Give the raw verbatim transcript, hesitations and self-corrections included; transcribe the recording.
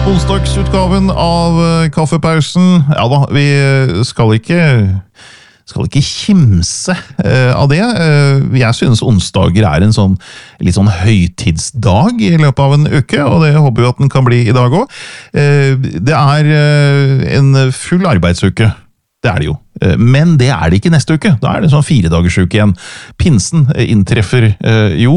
onsdagsutgaven av eh, Kaffepausen. Ja da, vi skal ikke, skal ikke kimse eh, av det. Eh, jeg synes onsdager er en sånn, litt sånn høytidsdag i løpet av en uke, og det håper vi at den kan bli i dag også. Eh, det er eh, en full arbeidsuke. Det er det jo. Eh, Men det er det ikke neste uke. Da er det sånn fire dagers uke igjen. Pinsen eh, inntreffer eh, jo